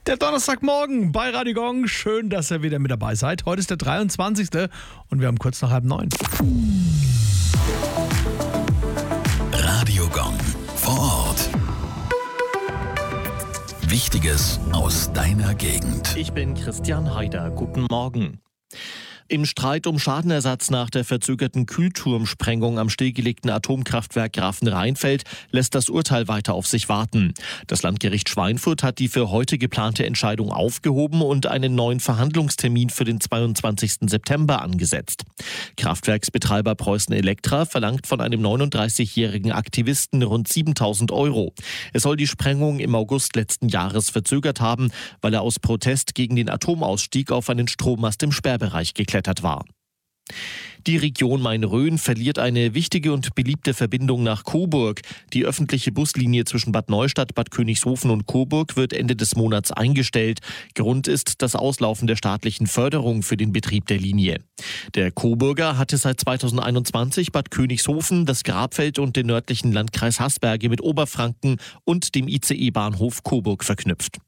Der Donnerstagmorgen bei Radio Gong. Schön, dass ihr wieder mit dabei seid. Heute ist der 23. und wir haben kurz nach 8:30. Radio Gong vor Ort. Wichtiges aus deiner Gegend. Ich bin Christian Haider. Guten Morgen. Im Streit um Schadenersatz nach der verzögerten Kühlturmsprengung am stillgelegten Atomkraftwerk Grafenrheinfeld lässt das Urteil weiter auf sich warten. Das Landgericht Schweinfurt hat die für heute geplante Entscheidung aufgehoben und einen neuen Verhandlungstermin für den 22. September angesetzt. Kraftwerksbetreiber Preußen Elektra verlangt von einem 39-jährigen Aktivisten rund 7.000 €. Er soll die Sprengung im August letzten Jahres verzögert haben, weil er aus Protest gegen den Atomausstieg auf einen Strommast im Sperrbereich geklettert war. Die Region Main-Rhön verliert eine wichtige und beliebte Verbindung nach Coburg. Die öffentliche Buslinie zwischen Bad Neustadt, Bad Königshofen und Coburg wird Ende des Monats eingestellt. Grund ist das Auslaufen der staatlichen Förderung für den Betrieb der Linie. Der Coburger hatte seit 2021 Bad Königshofen, das Grabfeld und den nördlichen Landkreis Haßberge mit Oberfranken und dem ICE-Bahnhof Coburg verknüpft.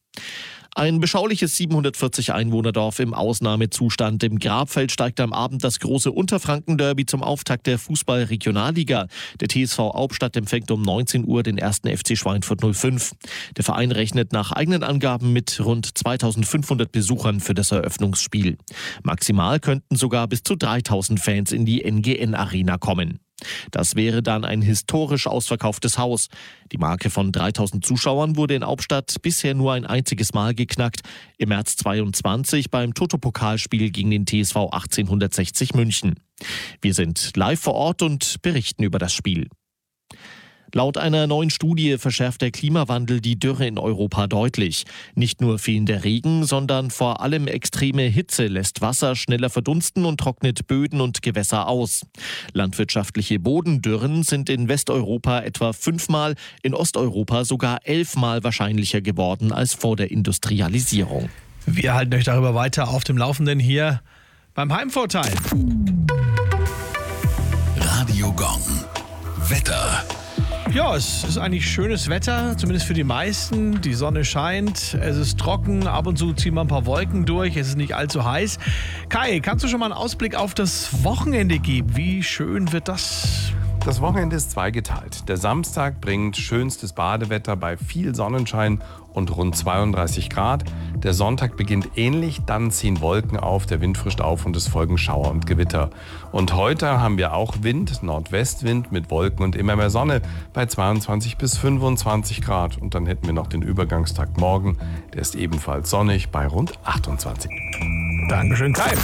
Ein beschauliches 740 Einwohnerdorf im Ausnahmezustand. Im Grabfeld steigt am Abend das große Unterfranken-Derby zum Auftakt der Fußball-Regionalliga. Der TSV Aubstadt empfängt um 19 Uhr den 1. FC Schweinfurt 05. Der Verein rechnet nach eigenen Angaben mit rund 2500 Besuchern für das Eröffnungsspiel. Maximal könnten sogar bis zu 3000 Fans in die NGN-Arena kommen. Das wäre dann ein historisch ausverkauftes Haus. Die Marke von 3000 Zuschauern wurde in Aubstadt bisher nur ein einziges Mal geknackt. Im März 2022 beim Toto-Pokalspiel gegen den TSV 1860 München. Wir sind live vor Ort und berichten über das Spiel. Laut einer neuen Studie verschärft der Klimawandel die Dürre in Europa deutlich. Nicht nur fehlender Regen, sondern vor allem extreme Hitze lässt Wasser schneller verdunsten und trocknet Böden und Gewässer aus. Landwirtschaftliche Bodendürren sind in Westeuropa etwa 5-mal, in Osteuropa sogar 11-mal wahrscheinlicher geworden als vor der Industrialisierung. Wir halten euch darüber weiter auf dem Laufenden hier beim Heimvorteil. Radio Gong. Wetter. Ja, es ist eigentlich schönes Wetter, zumindest für die meisten. Die Sonne scheint, es ist trocken, ab und zu ziehen wir ein paar Wolken durch, es ist nicht allzu heiß. Kai, kannst du schon mal einen Ausblick auf das Wochenende geben? Wie schön wird das? Das Wochenende ist zweigeteilt. Der Samstag bringt schönstes Badewetter bei viel Sonnenschein und rund 32 Grad. Der Sonntag beginnt ähnlich, dann ziehen Wolken auf, der Wind frischt auf und es folgen Schauer und Gewitter. Und heute haben wir auch Wind, Nordwestwind mit Wolken und immer mehr Sonne bei 22 bis 25 Grad. Und dann hätten wir noch den Übergangstag morgen, der ist ebenfalls sonnig bei rund 28. Dankeschön, Kai.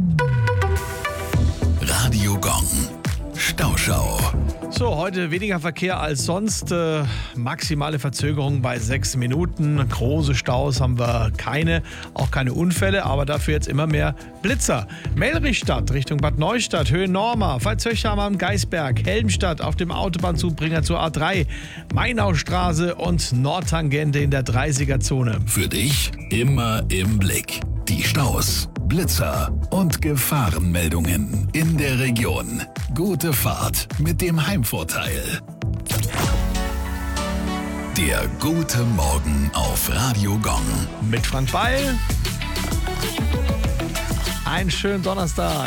Radio Gong. Stauschau. So, heute weniger Verkehr als sonst. Maximale Verzögerung bei 6 Minuten. Große Staus haben wir keine, auch keine Unfälle, aber dafür jetzt immer mehr Blitzer. Melrichstadt Richtung Bad Neustadt, Höhe Norma, Veitshöchheim am Geisberg, Helmstadt auf dem Autobahnzubringer zur A3, Mainaustraße und Nordtangente in der 30er-Zone. Für dich immer im Blick. Die Staus, Blitzer und Gefahrenmeldungen in der Region. Gute Fahrt mit dem Heimvorteil. Der gute Morgen auf Radio Gong. Mit Frank Beil. Einen schönen Donnerstag.